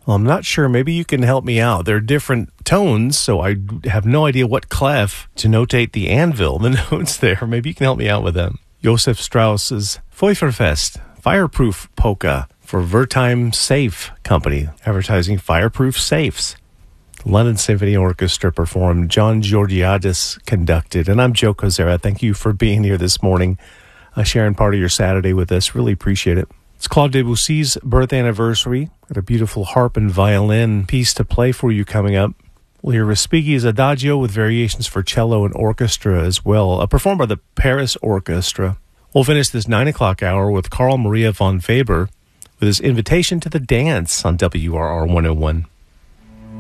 Well, I'm not sure. Maybe you can help me out. There are different tones, so I have no idea what clef to notate the anvil, the notes there. Maybe you can help me out with them. Josef Strauss's Feuerfest, fireproof polka for Wertheim Safe Company, advertising fireproof safes. London Symphony Orchestra performed, John Georgiadis conducted, and I'm Joe Kozera. Thank you for being here this morning, sharing part of your Saturday with us. Really appreciate it. It's Claude Debussy's birth anniversary. Got a beautiful harp and violin piece to play for you coming up. We'll hear Respighi's Adagio with variations for cello and orchestra as well, performed by the Paris Orchestra. We'll finish this 9 o'clock hour with Carl Maria von Weber with his Invitation to the Dance on WRR 101.